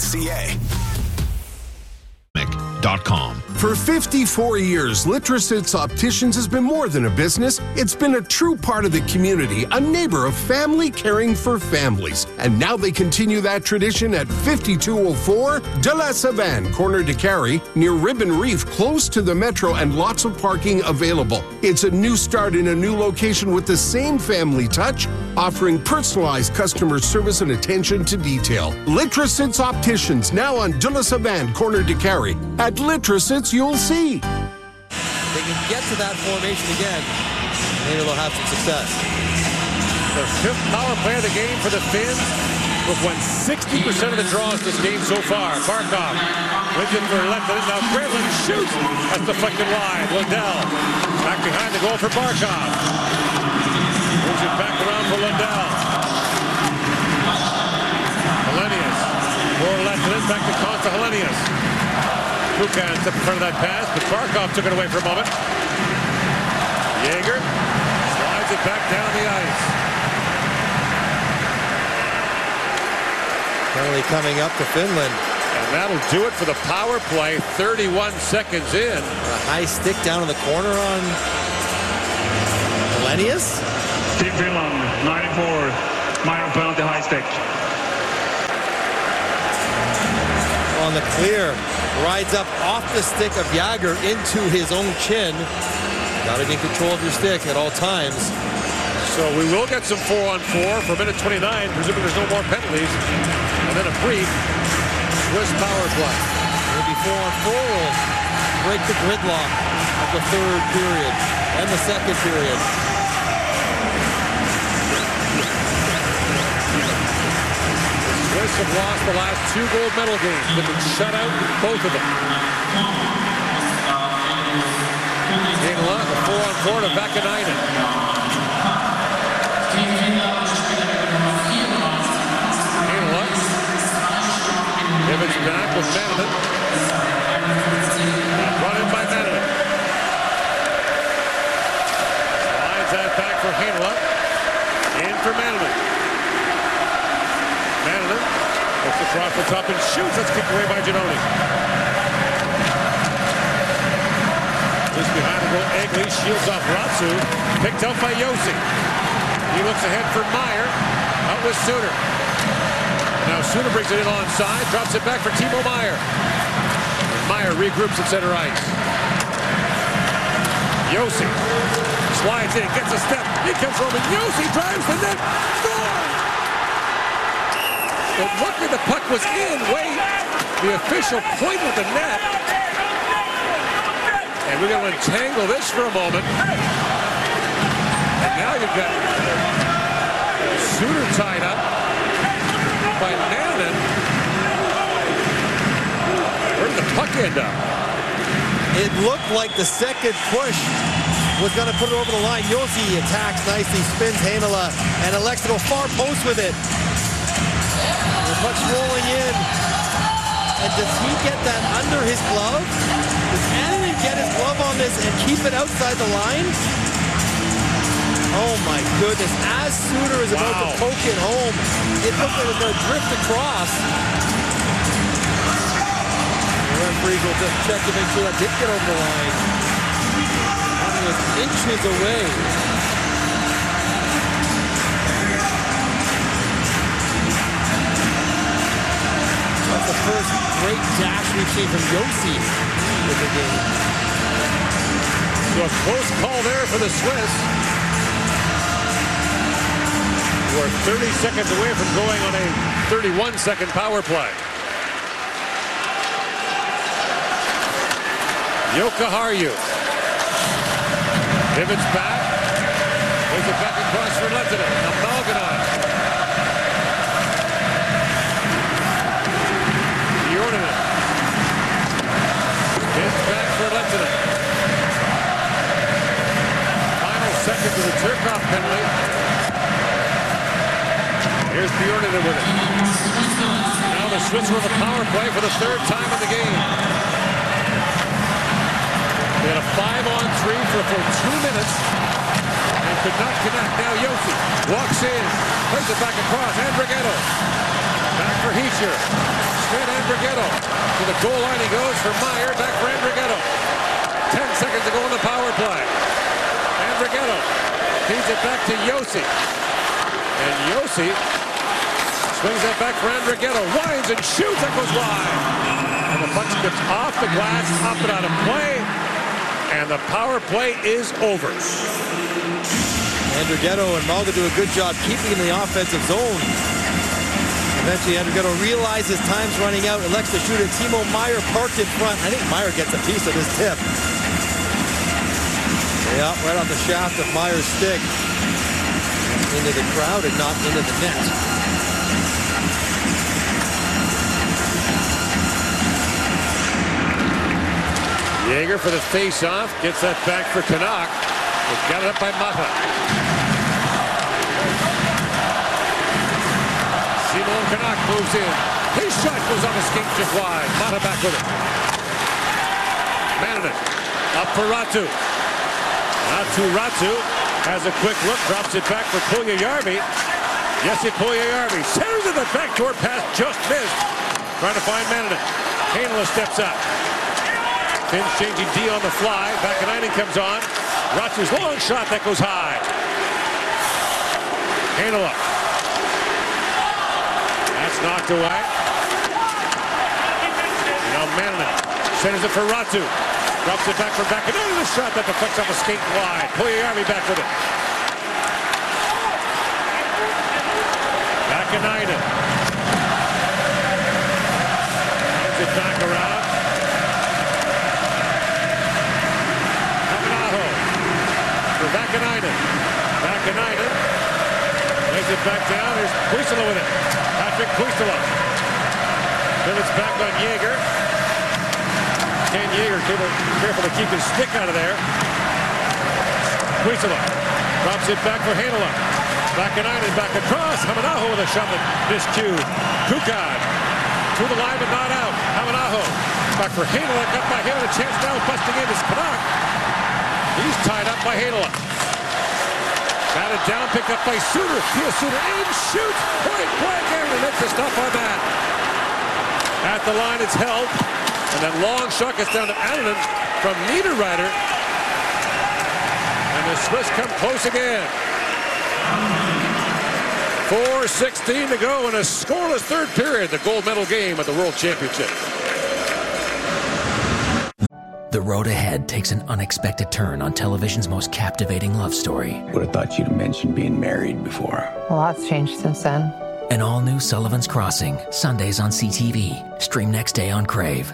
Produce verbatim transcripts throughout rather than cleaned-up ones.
C A. Dot com. For fifty-four years, Litrositz Opticians has been more than a business. It's been a true part of the community, a neighbor of family caring for families. And now they continue that tradition at fifty-two oh four De La Savane, corner de Carey, near Ribbon Reef, close to the metro and lots of parking available. It's a new start in a new location with the same family touch, offering personalized customer service and attention to detail. Litrositz Opticians, now on De La Savane, corner de Carey. At Litrositz, you'll see. They can get to that formation again. Maybe they'll have some success. The fifth power play of the game for the Finns. We've won sixty percent of the draws this game so far. Barkov wins it for Lettinen. Now Gremlin shoots. That's deflected wide. Lundell back behind the goal for Barkov. Moves it back around for Lundell. Helenius for Lettinen. Back to Consta Helenius. Kukan's up in front of that pass, but Barkov took it away for a moment. Jaeger slides it back down the ice. Penalty coming up to Finland. And that'll do it for the power play, thirty-one seconds in. A high stick down in the corner on Helenius. Team Finland, ninety-four, minor penalty high stick. On the clear, rides up off the stick of Jaeger into his own chin. Got to be in control of your stick at all times. So we will get some four on four for minute twenty-nine, presuming there's no more penalties. And then a brief Swiss power play. It'll be four on four. Will break the gridlock of the third period and the second period. Swiss have lost the last two gold medal games. They've been shut out in both of them. Heinola, the four on four to Vakanainen. Heinola. Gibbons back with Manningen. Brought in by Manningen. Slides that back for Heinola. In for Manningen. Manningen looks across the top and shoots. That's kicked away by Giannone. Just behind the goal, Eggly shields off Ratsu. Picked up by Josi. He looks ahead for Meyer. Out with Suter. Now Suter brings it in onside. Drops it back for Timo Meyer. And Meyer regroups at center ice. Josi slides in, gets a step. He comes home and Josi drives the net. Scores! It looked like the puck was in. Wait, the official pointed the net. And we're going to entangle this for a moment. And now you've got Suter tied up by Manningen. Where did the puck end up? It looked like the second push was going to put it over the line. Josi attacks nicely, spins Heinola, and elects to go far post with it. The puck's rolling in. And does he get that under his glove? Does Annunen get his glove on this and keep it outside the line? Oh my goodness. As Suter is about wow. to poke it home, it looked like it was going to drift across. The referees will just check to make sure that did get over the line. It was inches away. That's the first great dash we've seen from Josi in the game. So a close call there for the Swiss. We're thirty seconds away from going on a thirty-one second power play. Jokiharju. Pivots back. There's it back across for Lettinen. Now Malgina. Jordan. Spins back for Lettinen. Final seconds of the Turcotte penalty. Here's Bjorninen with it. Now the Swiss are on the power play for the third time in the game. They had a five on three for a full two minutes and could not connect. Now Josi walks in, plays it back across. Andrighetto. Back for Hischier. man, Andrighetto. To the goal line he goes for Meyer. Back for Andrighetto. Ten seconds to go on the power play. Andrighetto feeds it back to Josi. And Josi swings that back for Andrighetto. Winds and shoots. That goes wide. And the puck skips off the glass, up and out of play. And the power play is over. Andrighetto and Malga do a good job keeping in the offensive zone. Eventually, Andrighetto realizes time's running out, elects to shoot it. Timo Meyer parked in front. I think Meyer gets a piece of this tip. Yeah, right off the shaft of Meyer's stick. Into the crowd and not into the net. Jaeger for the face-off. Gets that back for Canuck. It's got it up by Mata. Simon Canuck moves in. His shot goes on the skate just wide. Mata back with it. Mannanen up for Ratu. Ratu Ratu has a quick look. Drops it back for Puljujärvi. Jesse Puljujärvi centers in the backdoor pass. Just missed. Trying to find Mannanen. Heinola steps up. Finns changing D on the fly. Vakanainen comes on. Ratu's long shot that goes high. Heinola. That's knocked away. Now Mannanen centers it for Ratu. Drops it back for Vakanainen. The shot that deflects off a skate wide. Puljujärvi back with it. Vakanainen. Hands it back around. Vakanainen. Vakanainen. Lays it back down. Here's Puistola with it. Patrick Puistola. Then it's back on Jaeger. Ken Jaeger careful to keep his stick out of there. Puistola drops it back for Heinola. Vakanainen back across. Hamanaho with a shot that miscued. Kukad to the line but not out. Hamanaho back for Heinola. Got by him and a chance now busting in is Canuck. He's tied up by Heinola. Batted down, picked up by Suter. Pia Suter in, shoots. Point blank, and he makes a stop on that. At the line, it's held. And that long shot gets down to Annunen from Niederreiter. And the Swiss come close again. four sixteen to go in a scoreless third period. The gold medal game at the World Championship. The road ahead takes an unexpected turn on television's most captivating love story. Would have thought you'd have mentioned being married before. A lot's changed since then. An all-new Sullivan's Crossing, Sundays on C T V. Stream next day on Crave.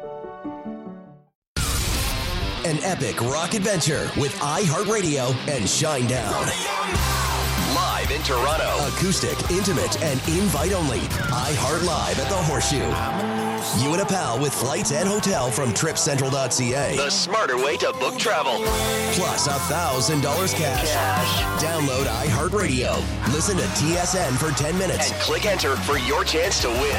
An epic rock adventure with iHeartRadio and Shinedown. Live in Toronto. Acoustic, intimate, and invite-only. iHeart Live at the Horseshoe. You and a pal with flights and hotel from trip central dot c a. The smarter way to book travel. Plus one thousand dollars cash. cash. Download iHeartRadio. Listen to T S N for ten minutes. And click enter for your chance to win.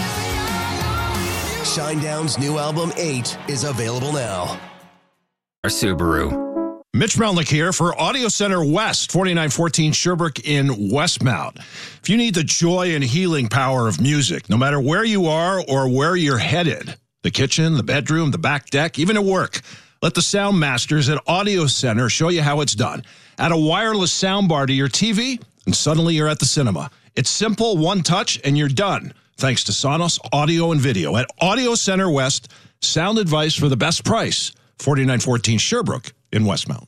Shinedown's new album, eight, is available now. Our Subaru. Mitch Melnick here for Audio Center West, forty-nine fourteen Sherbrooke in Westmount. If you need the joy and healing power of music, no matter where you are or where you're headed, the kitchen, the bedroom, the back deck, even at work, let the sound masters at Audio Center show you how it's done. Add a wireless soundbar to your T V, and suddenly you're at the cinema. It's simple, one touch, and you're done. Thanks to Sonos Audio and Video at Audio Center West. Sound advice for the best price. forty-nine fourteen Sherbrooke in Westmount.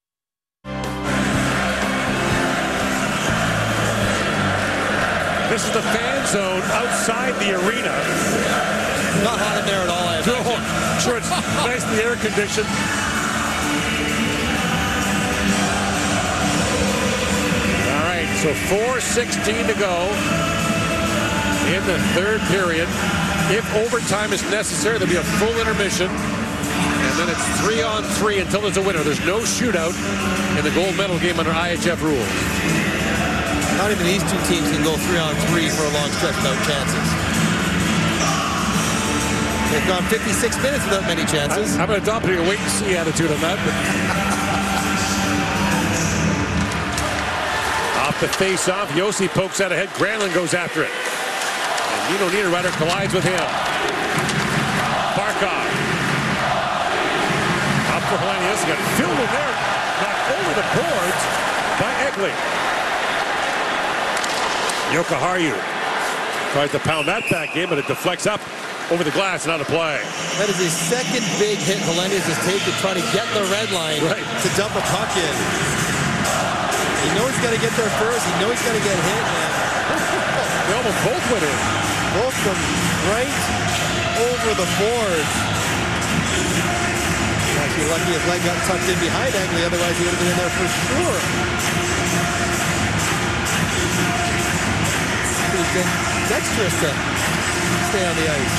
This is the fan zone outside the arena. Not hot in there at all, I sure, sure, it's nicely air conditioned. All right, so four sixteen to go in the third period. If overtime is necessary, there'll be a full intermission. And then it's three on three until there's a winner. There's no shootout in the gold medal game under I H F rules. Not even these two teams can go three on three for a long stretch without chances. They've gone fifty-six minutes without many chances. I'm adopting a wait-and-see attitude on that. But... Off the face-off, Josi pokes out ahead. Granlund goes after it. And Nino Niederreiter collides with him. Barkov. Up for Helenius. Got filled in there. Knocked over the boards by Egley. Jokiharju tries to pound that back in, but it deflects up over the glass and out of play. That is his second big hit Helenius has taken trying to get the red line right. to dump a puck in. He knows he's got to get there first. He knows he's got to get hit. And they almost both went in. Both from right over the boards. He's actually lucky his leg got tucked in behind Egley, otherwise he would have been in there for sure. He's been dexterous to stay on the ice.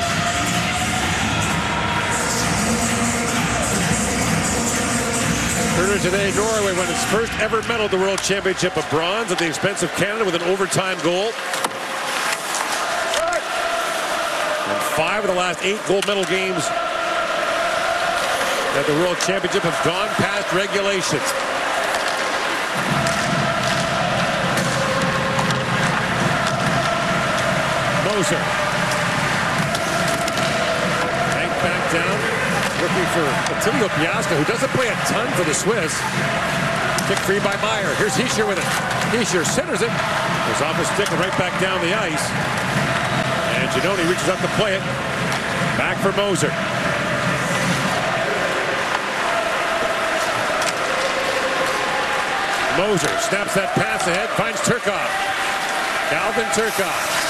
Earlier today, Norway won its first ever medal at the World Championship of bronze at the expense of Canada with an overtime goal. And five of the last eight gold medal games at the World Championship have gone past regulations. Moser. Hank back down, looking for Attilio Piasca, who doesn't play a ton for the Swiss. Kick free by Meyer. Here's Hischier with it. Hischier centers it. Goes off his stick and right back down the ice. And Giannoni reaches up to play it. Back for Moser. Moser snaps that pass ahead, finds Turcotte. Calvin Turcotte.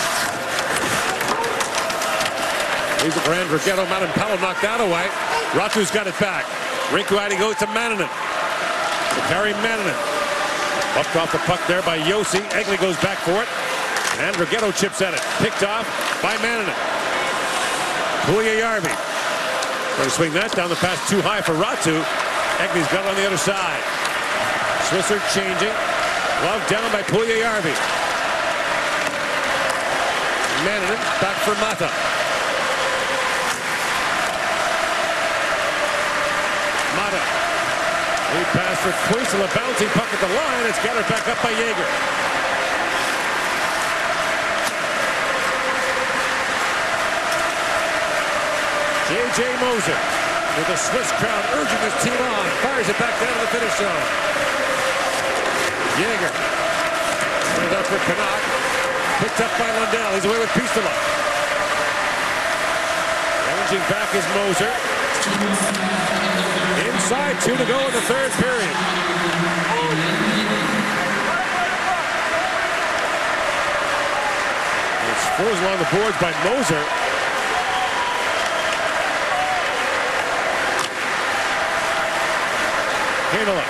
He's for Andrighetto. Marinpalo knocked that away. Ratu's got it back. Rinkuäiti goes to Manninen. To carry Manninen. Bumped off the puck there by Josi. Egley goes back for it. Andrighetto chips at it. Picked off by Manninen. Puljujarvi. Going to swing that down the pass too high for Ratu. Egley's got it on the other side. Swiss are changing. Glove down by Puljujarvi. Manninen back for Mata. Mata. Lead pass for Quisela. Bouncing puck at the line. It's gathered back up by Jaeger. J J Moser with the Swiss crowd urging his team on. Fires it back down to the finish zone. Jaeger. Turns out for Canuck. Picked up by Lundell. He's away with Pistula. Challenging back is Moser. Inside, two to go in the third period. It's frozen along the boards by Moser. Heinola.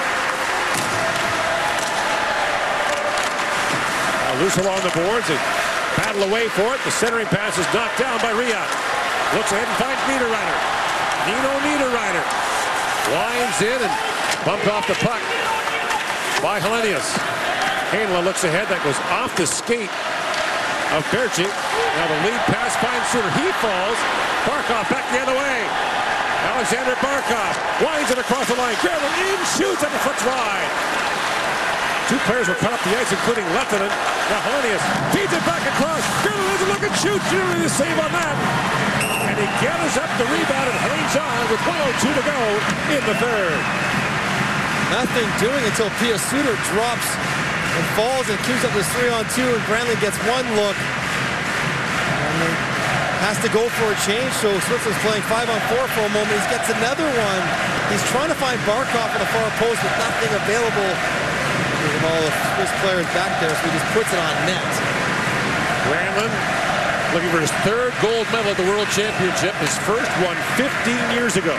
Now loose along the boards and battle away for it. The centering pass is knocked down by Riad. Looks ahead and finds Niederreiter. Nino Niederreiter winds in and bumped off the puck by Helenius. Heinola looks ahead. That goes off the skate of Berchi. Now the lead pass finds Suter. He falls. Barkov back the other way. Alexander Barkov winds it across the line. Grevin in, shoots at the foot's wide. Two players were cut up the ice, including Lehtonen. Now Helenius feeds it back across. Grevin doesn't look and shoots. Generally the save on that. And he gathers up the rebound and hangs on with one oh two to go in the third. Nothing doing until Pia Suter drops and falls and queues up this three on two, and Granlund gets one look. And has to go for a change, so Switzerland's playing five on four for a moment. He gets another one. He's trying to find Barkov on the far post, but nothing available. There's all the Swiss players back there, so he just puts it on net. Granlund looking for his third gold medal at the World Championship. His first one fifteen years ago.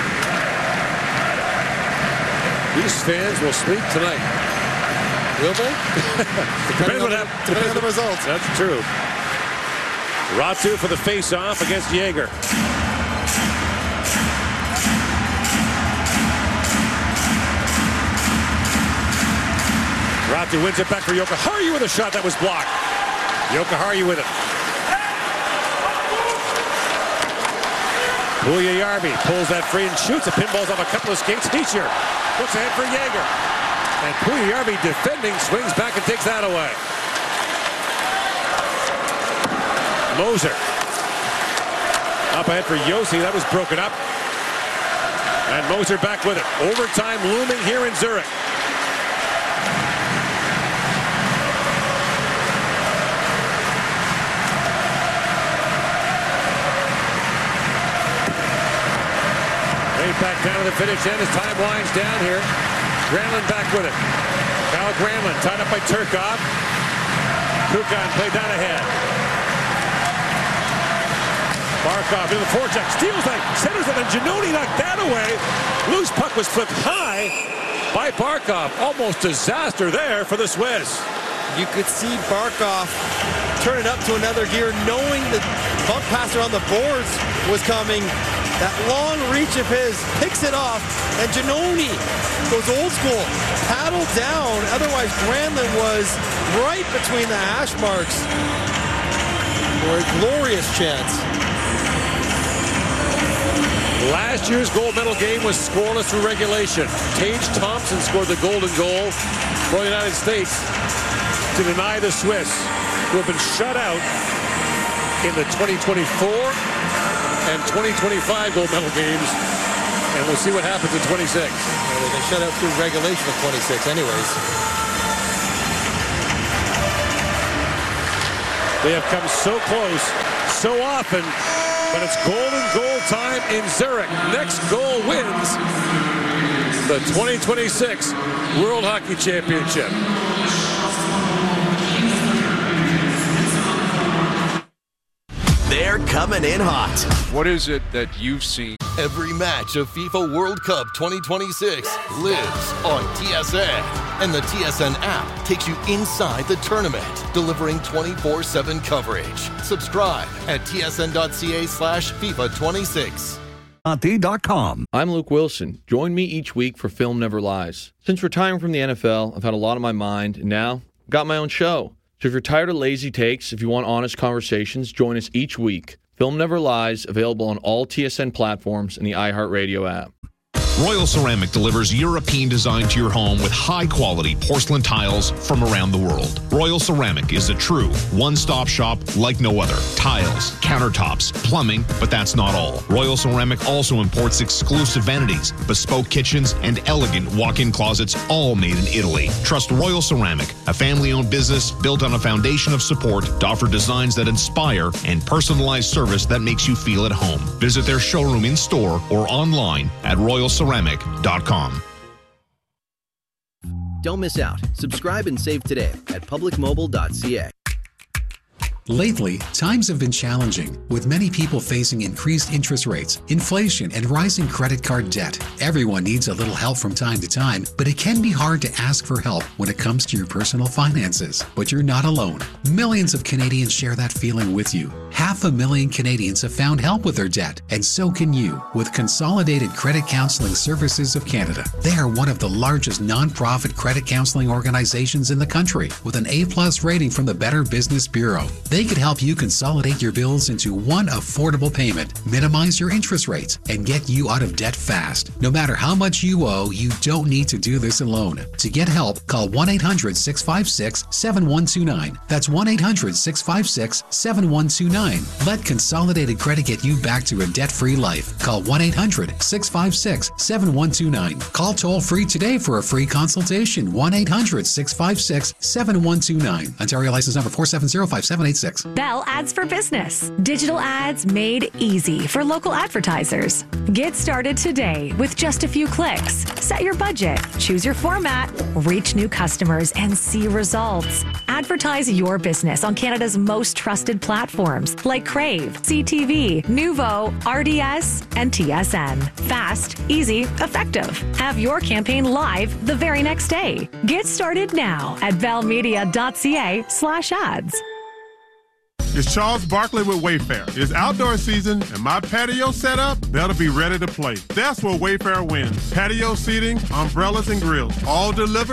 These fans will sleep tonight. Will they? Depends on, what happens. Depending on the results. That's true. Ratu for the face-off against Jaeger. Ratu wins it back for Jokiharju with a shot that was blocked. Jokiharju with it. Puljujarvi pulls that free and shoots. It pinballs off a couple of skates. Hischier looks ahead for Jaeger. And Puljujarvi defending, swings back and takes that away. Moser. Up ahead for Yossi. That was broken up. And Moser back with it. Overtime looming here in Zurich. Right back down to the finish end as time winds down here. Granlund back with it. Kyle Granlund tied up by Turcotte. Kukan played that ahead. Barkov into the forecheck, steals that, centers it, and Giannone knocked that away. Loose puck was flipped high by Barkov. Almost disaster there for the Swiss. You could see Barkov turn it up to another gear, knowing the bump pass around the boards was coming. That long reach of his picks it off, and Giannone goes old school, paddled down. Otherwise, Granlund was right between the hash marks for a glorious chance. Last year's gold medal game was scoreless through regulation. Tage Thompson scored the golden goal for the United States to deny the Swiss, who have been shut out in the twenty twenty-four and twenty twenty-five gold medal games. And we'll see what happens in twenty-six. Well, they've been shut out through regulation of twenty-six anyways. They have come so close, so often. But it's golden goal time in Zurich. Next goal wins the twenty twenty-six World Hockey Championship. They're coming in hot. What is it that you've seen? Every match of FIFA World Cup twenty twenty-six lives on T S N. And the T S N app takes you inside the tournament, delivering twenty-four seven coverage. Subscribe at tsn.ca slash FIFA 26. I'm Luke Wilson. Join me each week for Film Never Lies. Since retiring from the N F L, I've had a lot on my mind, and now I've got my own show. So if you're tired of lazy takes, if you want honest conversations, join us each week. Film Never Lies, available on all T S N platforms and the iHeartRadio app. Royal Ceramic delivers European design to your home with high-quality porcelain tiles from around the world. Royal Ceramic is a true one-stop shop like no other. Tiles, countertops, plumbing, but that's not all. Royal Ceramic also imports exclusive vanities, bespoke kitchens, and elegant walk-in closets, all made in Italy. Trust Royal Ceramic, a family-owned business built on a foundation of support to offer designs that inspire and personalized service that makes you feel at home. Visit their showroom in-store or online at royal ceramic dot com. Don't miss out. Subscribe and save today at public mobile dot c a. Lately, times have been challenging, with many people facing increased interest rates, inflation, and rising credit card debt. Everyone needs a little help from time to time, but it can be hard to ask for help when it comes to your personal finances. But you're not alone. Millions of Canadians share that feeling with you. Half a million Canadians have found help with their debt, and so can you with Consolidated Credit Counseling Services of Canada. They are one of the largest nonprofit credit counseling organizations in the country, with an A plus rating from the Better Business Bureau. They could help you consolidate your bills into one affordable payment, minimize your interest rates, and get you out of debt fast. No matter how much you owe, you don't need to do this alone. To get help, call one eight hundred six five six seven one two nine. That's one eight hundred six five six seven one two nine. Let Consolidated Credit get you back to a debt-free life. Call one eight hundred six five six seven one two nine. Call toll-free today for a free consultation. one eight hundred six five six seven one two nine. Ontario license number four seven zero five seven eight six. Bell Ads for Business. Digital ads made easy for local advertisers. Get started today with just a few clicks. Set your budget, choose your format, reach new customers, and see results. Advertise your business on Canada's most trusted platforms like Crave, C T V, Nuvo, R D S, and T S N. Fast, easy, effective. Have your campaign live the very next day. Get started now at bellmedia.ca slash ads. It's Charles Barkley with Wayfair. It's outdoor season, and my patio setup, that'll be ready to play. That's where Wayfair wins. Patio seating, umbrellas, and grills, all delivered